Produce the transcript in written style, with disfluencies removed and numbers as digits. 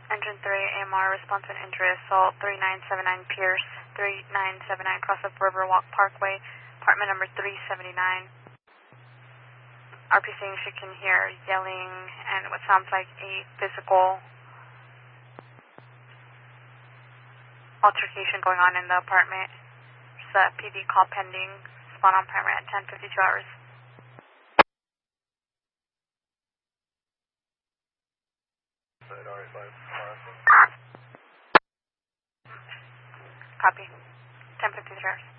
Engine 3, AMR, response and injury assault, 3979 Pierce, 3979 cross of Riverwalk Parkway, apartment number 379. RP saying she can hear yelling and what sounds like a physical altercation going on in the apartment. There's a PD call pending, spawn on primary at 10:52 hours. Copy. 10:53 hours.